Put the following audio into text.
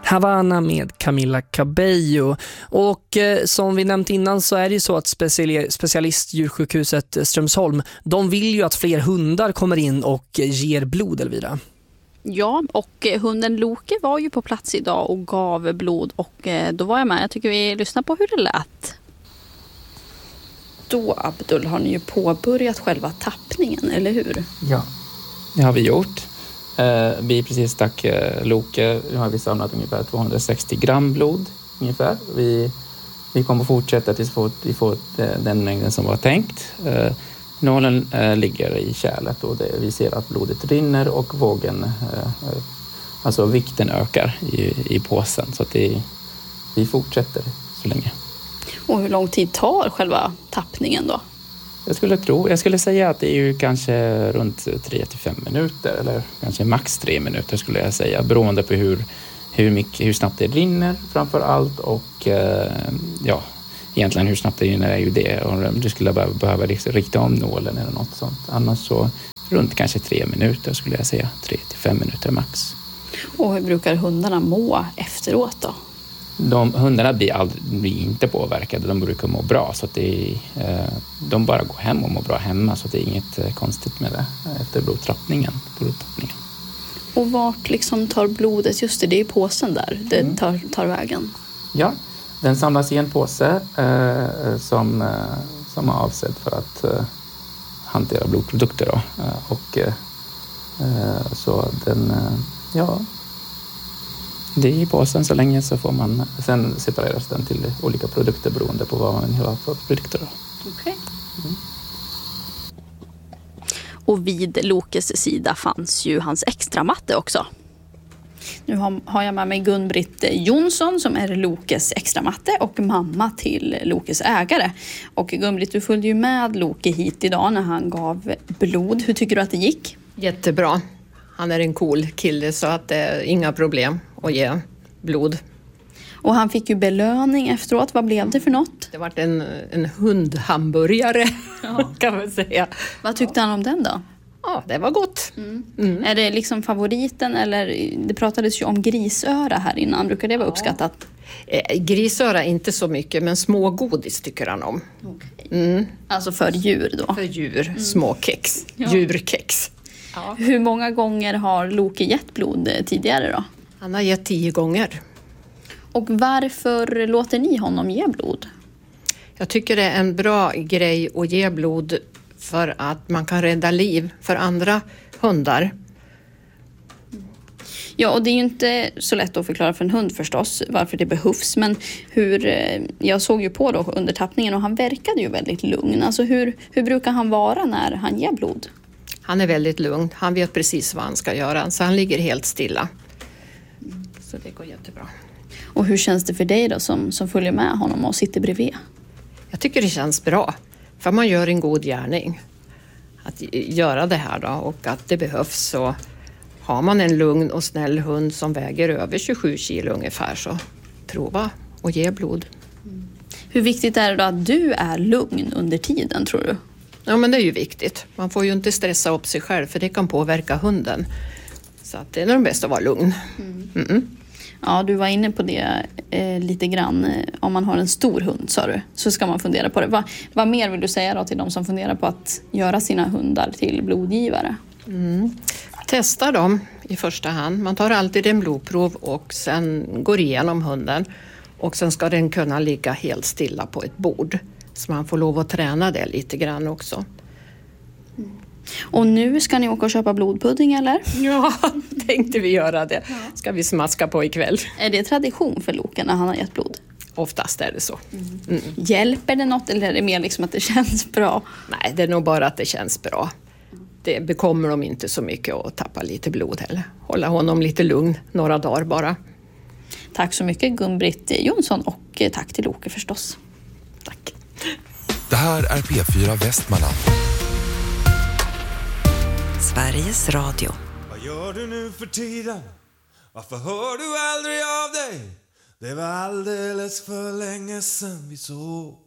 Havana med Camila Cabello. Och som vi nämnt innan så är det ju så att specialistdjursjukhuset Strömsholm, de vill ju att fler hundar kommer in och ger blod, Elvira. Ja, och hunden Loke var ju på plats idag och gav blod, och då var jag med. Jag tycker vi lyssnar på hur det lät. Då, Abdul, har ni ju påbörjat själva tappningen, eller hur? Ja, det har vi gjort. Vi precis stack Loke. Nu har vi samlat ungefär 260 gram blod ungefär. Vi kommer fortsätta tills vi får den mängden som var tänkt. Nålen ligger i kärlet och vi ser att blodet rinner och vågen, alltså vikten ökar i påsen. Så att vi fortsätter så länge. Och hur lång tid tar själva tappningen då? Jag skulle säga att det är ju kanske runt 3-5 minuter eller kanske max 3 minuter skulle jag säga, beroende på hur snabbt det rinner framför allt, och egentligen hur snabbt det rinner är ju det, och du skulle behöva rikta om nålen eller något sånt. Annars så runt kanske 3 minuter skulle jag säga, 3-5 minuter max. Och hur brukar hundarna må efteråt då? Hundarna blir inte påverkade, de brukar må bra, så att de bara går hem och mår bra hemma, så att det är inget konstigt med det efter blodtappningen. Och vart liksom tar blodet, just det är i påsen där det tar vägen? Ja, den samlas i en påse som är avsedd för att hantera blodprodukter då. Så den, det är i påsen så länge, så får man sen separeras den till olika produkter beroende på vad man har för produkter. Okej. Och vid Lokes sida fanns ju hans extra matte också. Nu har jag med mig Gun-Britt Jonsson som är Lokes extra matte och mamma till Lokes ägare. Och Gun-Britt, du följde ju med Loke hit idag när han gav blod. Hur tycker du att det gick? Jättebra. Han är en cool kille, så att det är inga problem att ge blod. Och han fick ju belöning efteråt. Vad blev det för något? Det var en hundhamburgare kan man säga. Vad tyckte han om den då? Ja, det var gott. Är det liksom favoriten, eller det pratades ju om grisöra här innan. Brukar det vara uppskattat? Grisöra inte så mycket, men smågodis tycker han om. Okay. Alltså för djur då? För djur, småkex, djurkex. Ja. Hur många gånger har Loke gett blod tidigare då? Han har gett 10 gånger. Och varför låter ni honom ge blod? Jag tycker det är en bra grej att ge blod för att man kan rädda liv för andra hundar. Ja, och det är ju inte så lätt att förklara för en hund förstås varför det behövs. Men jag såg ju på då under tappningen och han verkade ju väldigt lugn. Alltså hur brukar han vara när han ger blod? Han är väldigt lugn. Han vet precis vad han ska göra. Så han ligger helt stilla. Så det går jättebra. Och hur känns det för dig då som följer med honom och sitter bredvid? Jag tycker det känns bra. För man gör en god gärning. Att göra det här då. Och att det behövs. Så har man en lugn och snäll hund som väger över 27 kilo ungefär, så prova och ge blod. Hur viktigt är det då att du är lugn under tiden, tror du? Ja, men det är ju viktigt. Man får ju inte stressa upp sig själv, för det kan påverka hunden. Så att det är nog bäst att vara lugn. Ja, du var inne på det lite grann. Om man har en stor hund, sa du, så ska man fundera på det. Vad mer vill du säga då till de som funderar på att göra sina hundar till blodgivare? Testa dem i första hand. Man tar alltid en blodprov och sen går igenom hunden. Och sen ska den kunna ligga helt stilla på ett bord. Så man får lov att träna det lite grann också. Och nu ska ni åka och köpa blodpudding, eller? Ja, tänkte vi göra det. Ska vi smaska på ikväll. Är det tradition för Loke när han har gett blod? Oftast är det så. Hjälper det något, eller är det mer liksom att det känns bra? Nej, det är nog bara att det känns bra. Det bekommer dem inte så mycket att tappa lite blod heller. Hålla honom lite lugn några dagar bara. Tack så mycket Gun-Britt Jonsson, och tack till Loke förstås. Tack. Det här är P4 Västmanland. Sveriges Radio. Vad gör du nu för tiden? Varför hör du aldrig av dig? Det var alldeles för länge sedan vi såg.